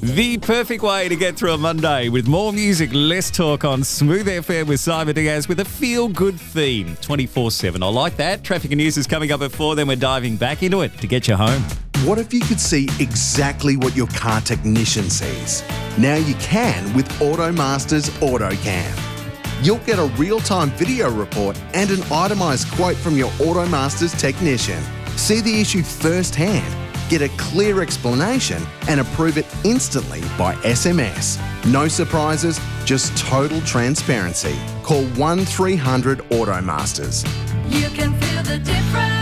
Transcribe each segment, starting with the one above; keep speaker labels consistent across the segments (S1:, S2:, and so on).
S1: The perfect way to get through a Monday with more music, less talk on Smooth FM with Simon Diaz with a feel-good theme 24/7. I like that. Traffic and news is coming up at 4, then we're diving back into it to get you home.
S2: What if you could see exactly what your car technician sees? Now you can with AutoMaster's AutoCam. You'll get a real-time video report and an itemised quote from your AutoMaster's technician. See the issue firsthand, get a clear explanation and approve it instantly by SMS. No surprises, just total transparency. Call 1300 AutoMasters.
S3: You can feel the difference.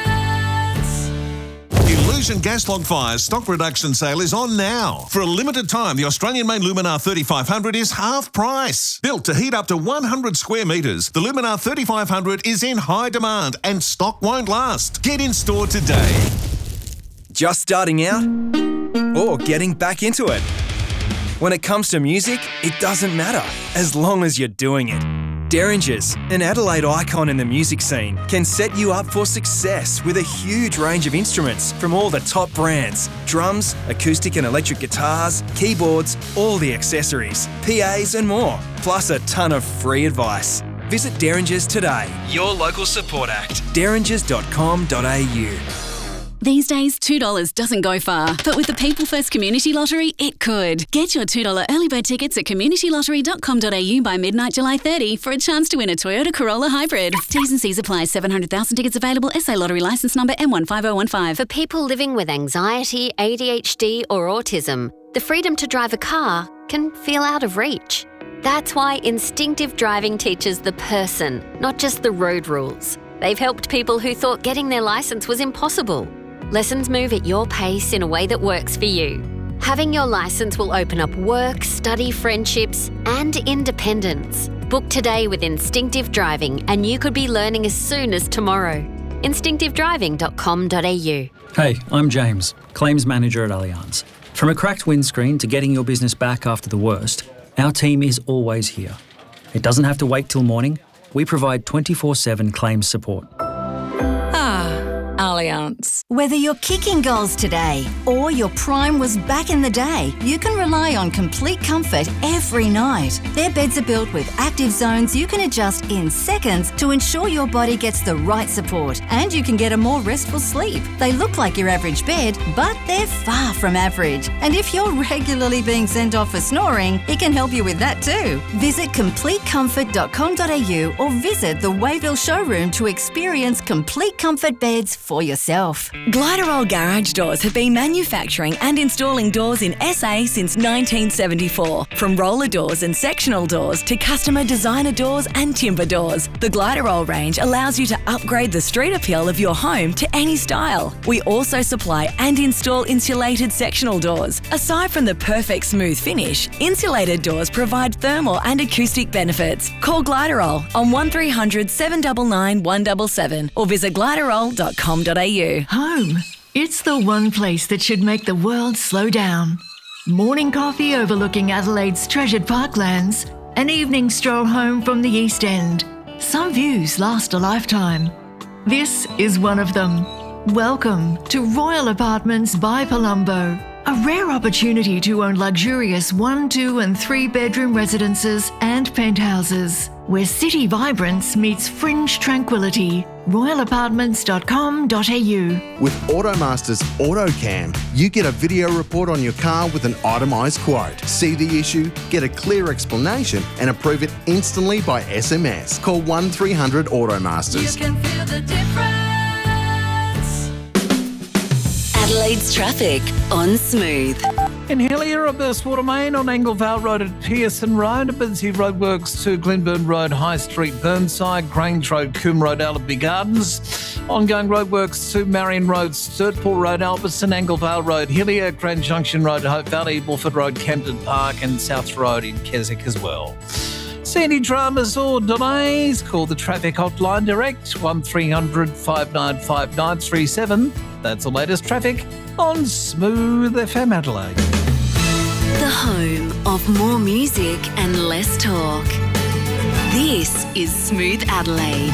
S4: Illusion gas log fires stock reduction sale is on now. For a limited time, the Australian-made Luminar 3500 is half price. Built to heat up to 100 square metres, the Luminar 3500 is in high demand and stock won't last. Get in store today.
S5: Just starting out or getting back into it? When it comes to music, it doesn't matter as long as you're doing it. Derringers, an Adelaide icon in the music scene, can set you up for success with a huge range of instruments from all the top brands. Drums, acoustic and electric guitars, keyboards, all the accessories, PAs and more, plus a ton of free advice. Visit Derringers today, your local support act. derringers.com.au.
S6: These days, $2 doesn't go far, but with the People First Community Lottery, it could. Get your $2 early bird tickets at communitylottery.com.au by midnight July 30 for a chance to win a Toyota Corolla Hybrid. T's and C's apply. 700,000 tickets available. SA Lottery licence number M15015.
S7: For people living with anxiety, ADHD or autism, the freedom to drive a car can feel out of reach. That's why Instinctive Driving teaches the person, not just the road rules. They've helped people who thought getting their licence was impossible. Lessons move at your pace in a way that works for you. Having your licence will open up work, study, friendships, and independence. Book today with Instinctive Driving and you could be learning as soon as tomorrow. instinctivedriving.com.au.
S8: Hey, I'm James, Claims Manager at Allianz. From a cracked windscreen to getting your business back after the worst, our team is always here. It doesn't have to wait till morning. We provide 24/7 claims support.
S9: Allianz. Whether you're kicking goals today or your prime was back in the day, you can rely on Complete Comfort every night. Their beds are built with active zones you can adjust in seconds to ensure your body gets the right support and you can get a more restful sleep. They look like your average bed, but they're far from average. And if you're regularly being sent off for snoring, it can help you with that too. Visit CompleteComfort.com.au or visit the Wayville showroom to experience Complete Comfort beds for yourself.
S10: Gliderol Garage Doors have been manufacturing and installing doors in SA since 1974. From roller doors and sectional doors to customer designer doors and timber doors, the Gliderol range allows you to upgrade the street appeal of your home to any style. We also supply and install insulated sectional doors. Aside from the perfect smooth finish, insulated doors provide thermal and acoustic benefits. Call Gliderol on 1300 799 177 or visit gliderol.com.au.
S11: Home. It's the one place that should make the world slow down. Morning coffee overlooking Adelaide's treasured parklands. An evening stroll home from the East End. Some views last a lifetime. This is one of them. Welcome to Royal Apartments by Palumbo. A rare opportunity to own luxurious 1, 2 and 3 bedroom residences and penthouses, where city vibrance meets fringe tranquility. RoyalApartments.com.au.
S2: With AutoMaster's AutoCam, you get a video report on your car with an itemised quote. See the issue, get a clear explanation and approve it instantly by SMS. Call 1300 AutoMasters.
S3: You can feel the difference.
S6: Adelaide's traffic on Smooth.
S12: In Hillier, a burst water main on Anglevale Road at Pearson Road, busy roadworks to Glenburn Road, High Street, Burnside, Grange Road, Coombe Road, Allaby Gardens. Ongoing roadworks to Marion Road, Sturtport Road, Alberton, Anglevale Road, Hillier, Grand Junction Road, Hope Valley, Bulford Road, Camden Park and South Road in Keswick as well. See any dramas or delays? Call the traffic hotline direct 1300 595 937. That's the latest traffic on Smooth FM Adelaide.
S6: The home of more music and less talk. This is Smooth Adelaide.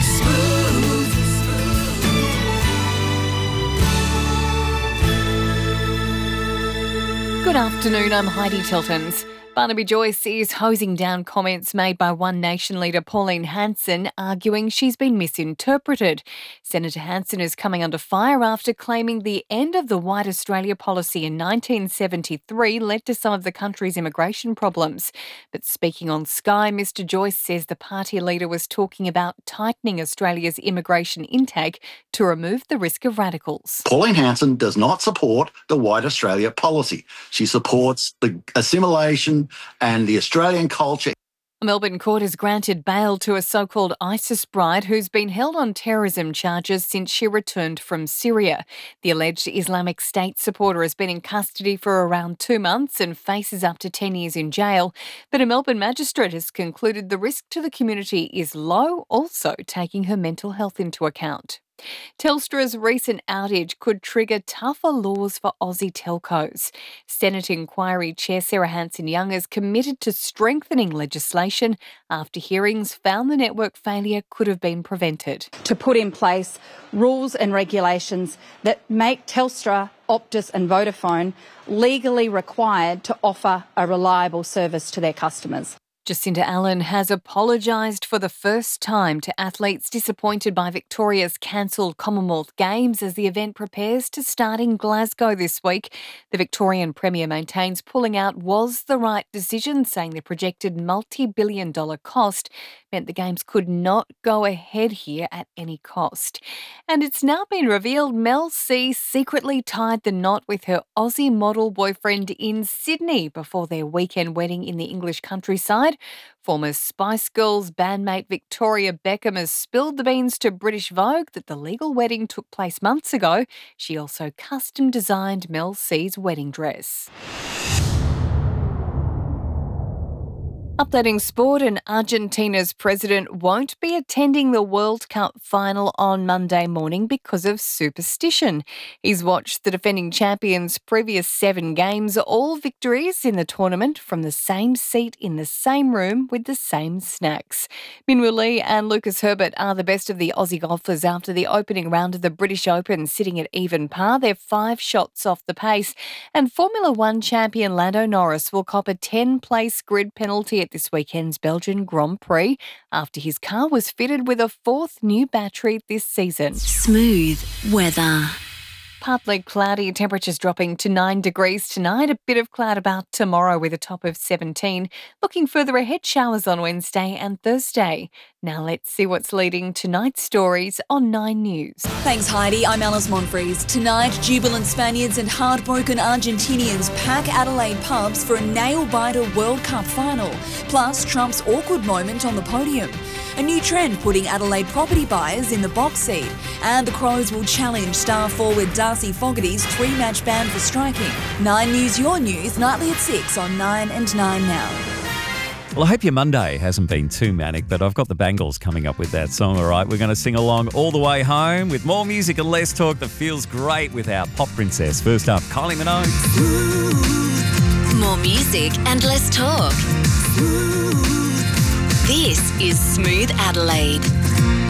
S13: Good afternoon, I'm Heidi Tiltons. Barnaby Joyce is hosing down comments made by One Nation leader Pauline Hanson, arguing she's been misinterpreted. Senator Hanson is coming under fire after claiming the end of the White Australia policy in 1973 led to some of the country's immigration problems. But speaking on Sky, Mr Joyce says the party leader was talking about tightening Australia's immigration intake to remove the risk of radicals.
S14: Pauline Hanson does not support the White Australia policy. She supports the assimilation and the Australian culture.
S13: A Melbourne court has granted bail to a so-called ISIS bride who's been held on terrorism charges since she returned from Syria. The alleged Islamic State supporter has been in custody for around 2 months and faces up to 10 years in jail. But a Melbourne magistrate has concluded the risk to the community is low, also taking her mental health into account. Telstra's recent outage could trigger tougher laws for Aussie telcos. Senate Inquiry Chair Sarah Hanson-Young is committed to strengthening legislation after hearings found the network failure could have been prevented.
S15: To put in place rules and regulations that make Telstra, Optus and Vodafone legally required to offer a reliable service to their customers.
S13: Jacinta Allen has apologised for the first time to athletes disappointed by Victoria's cancelled Commonwealth Games as the event prepares to start in Glasgow this week. The Victorian Premier maintains pulling out was the right decision, saying the projected multi-billion-dollar cost meant the Games could not go ahead here at any cost. And it's now been revealed Mel C secretly tied the knot with her Aussie model boyfriend in Sydney before their weekend wedding in the English countryside. Former Spice Girls bandmate Victoria Beckham has spilled the beans to British Vogue that the legal wedding took place months ago. She also custom designed Mel C's wedding dress. Updating sport, and Argentina's president won't be attending the World Cup final on Monday morning because of superstition. He's watched the defending champions' previous 7 games, all victories in the tournament, from the same seat in the same room with the same snacks. Minwoo Lee and Lucas Herbert are the best of the Aussie golfers after the opening round of the British Open, sitting at even par. They're 5 shots off the pace. And Formula One champion Lando Norris will cop a 10-place grid penalty at this weekend's Belgian Grand Prix after his car was fitted with a 4th new battery this season.
S6: Smooth weather.
S13: Partly cloudy, temperatures dropping to 9 degrees tonight. A bit of cloud about tomorrow with a top of 17. Looking further ahead, showers on Wednesday and Thursday. Now let's see what's leading tonight's stories on 9 News.
S10: Thanks, Heidi. I'm Alice Monfries. Tonight, jubilant Spaniards and heartbroken Argentinians pack Adelaide pubs for a nail-biter World Cup final. Plus, Trump's awkward moment on the podium. A new trend putting Adelaide property buyers in the box seat. And the Crows will challenge star forward Darcy Fogarty's 3-match ban for striking. 9 News, your news, nightly at 6 on 9 and 9 Now.
S1: Well, I hope your Monday hasn't been too manic, but I've got the Bangles coming up with that song, all right? We're going to sing along all the way home with more music and less talk that feels great with our pop princess. First up, Kylie Minogue.
S6: More music and less talk. This is Smooth Adelaide.